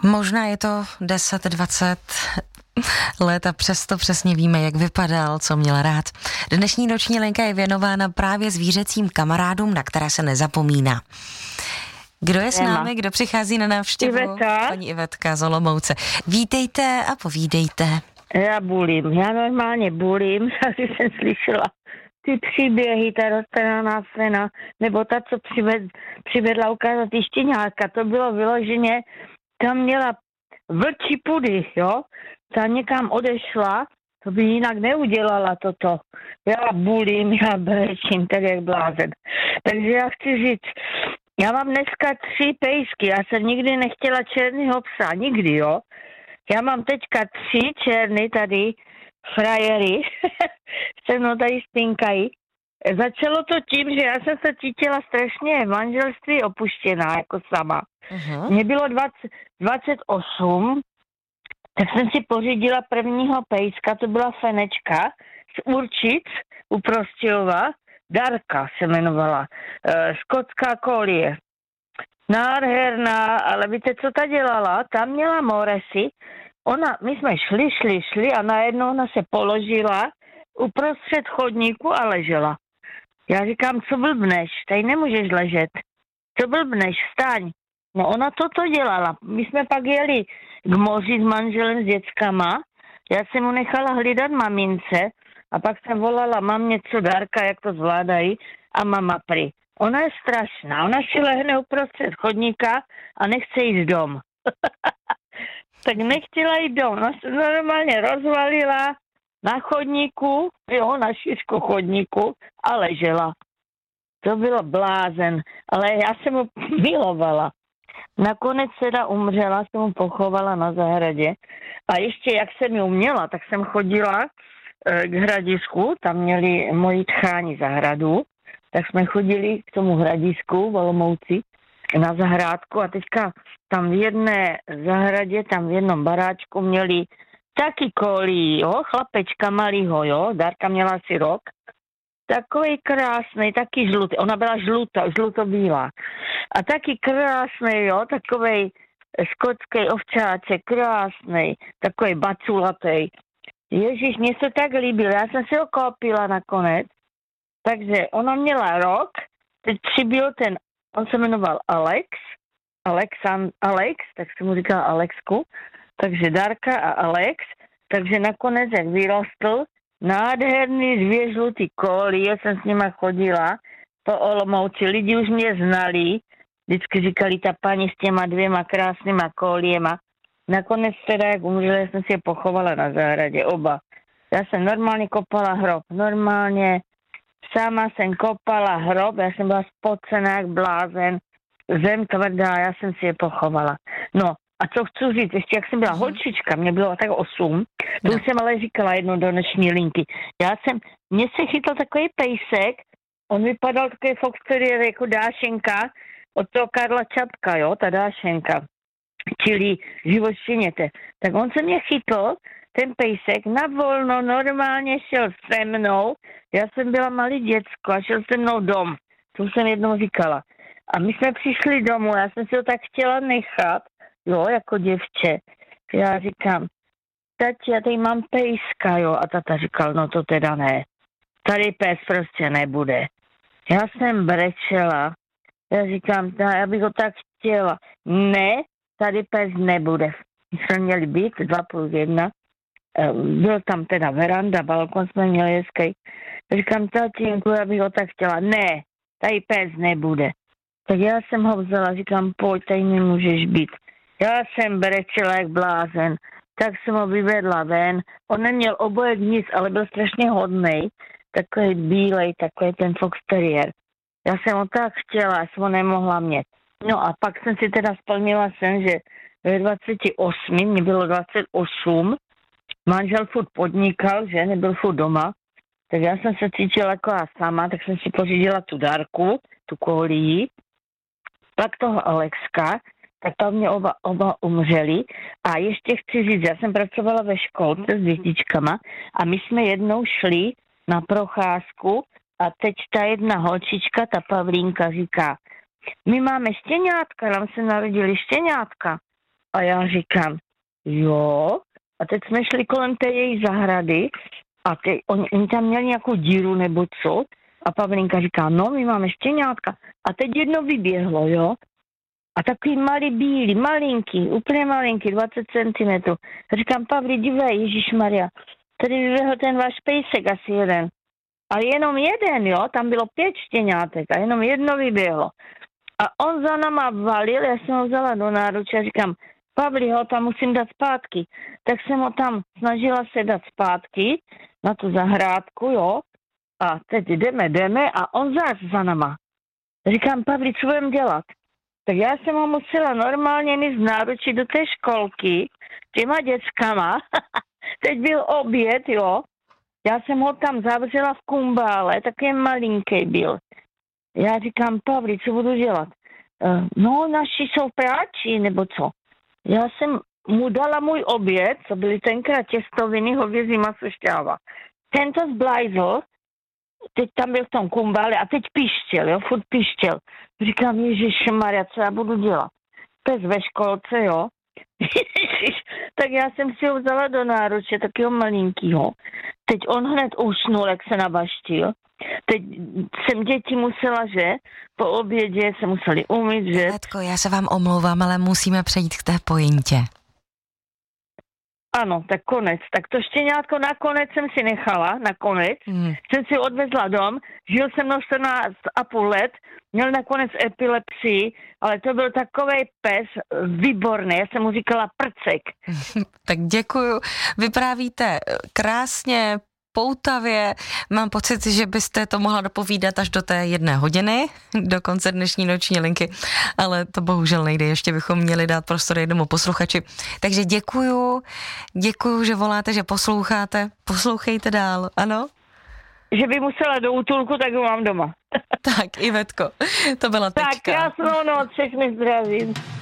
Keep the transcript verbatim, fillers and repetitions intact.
Možná je to deset dvacet let a přesto přesně víme, jak vypadal, co měl rád. Dnešní noční linka je věnována právě zvířecím kamarádům, na které se nezapomíná. Kdo je s námi, kdo přichází na návštěvu? Iveta. Paní Ivetka z Olomouce. Vítejte a povídejte. Já bulím, já normálně bulím, když jsem slyšela ty příběhy, ta roztrhaná scéna, nebo ta, co přived, přivedla ukázat ty štěňáka, to bylo vyloženě, tam měla vlčí pudy, jo, ta někam odešla, to by jinak neudělala toto. Já bulím, já brečím, tak jak blázen. Takže já chci říct, já mám dneska tři pejsky, já jsem nikdy nechtěla černýho psa, nikdy, jo. Já mám teďka tři černý tady, frajery, se mnou tady spinkají. Začalo to tím, že já jsem se cítila strašně v manželství opuštěná, jako sama. Uh-huh. Mně bylo dvacet, dvacet osm, tak jsem si pořídila prvního pejska, to byla Fenečka z Určic u Prostějova, Darka se jmenovala, e, skotská kolie. Nádherná, ale víte, co ta dělala? Tam měla moresy. Ona, my jsme šli, šli, šli a najednou ona se položila uprostřed chodníku a ležela. Já říkám, co blbneš, tady nemůžeš ležet. Co blbneš, vstaň. No ona toto dělala. My jsme pak jeli k moři s manželem, s dětskama. Já jsem mu nechala hlídat mamince a pak jsem volala mamě, co Darka, jak to zvládají a mama prý. Ona je strašná, ona si lehne uprostřed chodníka a nechce jít dom. Tak nechtěla jít dom, ona se normálně rozvalila na chodníku, jo, na šířku chodníku a ležela. To bylo blázen, ale já jsem ho milovala. Nakonec teda umřela, jsem ho pochovala na zahradě a ještě jak jsem ji uměla, tak jsem chodila e, k hradisku, tam měli moji tcháni zahradu, tak jsme chodili k tomu hradisku v Olomouci na zahrádku a teďka tam v jedné zahradě, tam v jednom baráčku měli taky kolí, jo, chlapečka malýho, jo, Darka měla asi rok, takovej krásný, taky žlutý, ona byla žluta, žlutobílá a taky krásný, jo, takovej skotský ovčáček, krásný, takovej baculatej. Ježiš, mně se tak líbil, já jsem si ho koupila nakonec. Takže ona měla rok, teď přibyl ten, on se jmenoval Alex, Alexan, Alex, tak se mu říkal Alexku, takže Darka a Alex, takže nakonec, jak vyrostl, nádherný dvě žlutý koly, já jsem s nima chodila po Olomouci, lidi už mě znali, vždycky říkali ta paní s těma dvěma krásnýma koliema. Nakonec teda, jak umřela, jsem si je pochovala na zahradě, oba. Já jsem normálně kopala hrob, normálně. Sama jsem kopala hrob, já jsem byla spocená jak blázen, zem tvrdá, já jsem si je pochovala. No a co chci říct, ještě jak jsem byla holčička, mě bylo tak osm, to už jsem ale říkala jednou do noční linky. Já jsem, mně se chytal takový pejsek, on vypadal takový fox terrier jako Dášenka, od toho Karla Čapka, jo, ta Dášenka, čili život štěněte. Tak on se mě chytl, ten pejsek na volno normálně šel se mnou. Já jsem byla malý děcko a šel se mnou dom. To jsem jednou říkala. A my jsme přišli domů, já jsem si ho tak chtěla nechat, jo, jako děvče. Já říkám, tati, já tady mám pejska, jo. A tata říkal, no to teda ne. Tady pes prostě nebude. Já jsem brečela. Já říkám, já bych ho tak chtěla. Ne, tady pes nebude. My jsme měli být dva plus jedna. Byl tam teda veranda, balkon jsme měli hezký. Říkám, tatínku, já bych ho tak chtěla. Ne, tady pes nebude. Tak já jsem ho vzala, říkám, pojď, tady nemůžeš být. Já jsem brečela jak blázen, tak jsem ho vyvedla ven. On neměl obojek nic, ale byl strašně hodnej, takový bílej, takový ten fox terrier. Já jsem ho tak chtěla, já jsem ho nemohla mít. No a pak jsem si teda splnila sen, že ve dvaceti osmi, mě bylo dvacet osm, manžel furt podnikal, že nebyl furt doma, tak já jsem se cítila jako já sama, tak jsem si pořídila tu Darku, tu kolii, pak toho Alexka, tak tam mě oba, oba umřeli. A ještě chci říct, já jsem pracovala ve školce s dětičkama a my jsme jednou šli na procházku a teď ta jedna holčička, ta Pavlínka říká, my máme štěňátka, nám se narodili štěňátka. A já říkám, jo. A teď jsme šli kolem té její zahrady a ty, oni, oni tam měli nějakou díru nebo co. A Pavlinka říká, no, my máme štěňátka. A teď jedno vyběhlo, jo. A takový malý bílý, malinký, úplně malinký, dvacet centimetrů. Říkám, Pavli, dívej, ježišmarja, tady vyběhl ten váš pejsek asi jeden. Ale jenom jeden, jo, tam bylo pět štěňátek a jenom jedno vyběhlo. A on za náma valil, já jsem ho vzala do náruče a říkám, Pavli, ho tam musím dát zpátky. Tak jsem ho tam snažila se dát zpátky na tu zahrádku, jo. A teď jdeme, jdeme a on zás za náma. Říkám, Pavli, co budeme dělat? Tak já jsem ho musela normálně mít z náručí do té školky těma dětskama. Teď byl oběd, jo. Já jsem ho tam zavřela v kumbále, taky malinký byl. Já říkám, Pavli, co budu dělat? Uh, no, naši jsou práči, nebo co? Já jsem mu dala můj oběd, co byly tenkrát těstoviny, hovězí maso, šťáva. Tento zblajzl, teď tam byl v tom kumbále a teď pištěl, jo, furt pištěl. Říkám, ježišmarja, co já budu dělat? Pes ve školce, jo. Tak já jsem si ho vzala do náruče, takého malinkýho. Teď on hned usnul, jak se nabaštil. Teď jsem děti musela, že? Po obědě se museli umýt, že? Letko, já se vám omlouvám, ale musíme přejít k té pointě. Ano, tak konec. Tak to štěňátko nakonec jsem si nechala, nakonec. Hmm. Jsem si odvezla dom, žil se mnou čtrnáct a půl let, měl nakonec epilepsii, ale to byl takovej pes výborný, já jsem mu říkala prcek. Tak děkuju, vyprávíte krásně, poutavě. Mám pocit, že byste to mohla dopovídat až do té jedné hodiny, do konce dnešní noční linky, ale to bohužel nejde, ještě bychom měli dát prostor jednomu posluchači. Takže děkuju, děkuju, že voláte, že posloucháte, poslouchejte dál, ano? Že by musela do útulku, tak ho mám doma. Tak, Ivetko, to byla tečka. Tak, krásnou noc, všechny zdravím.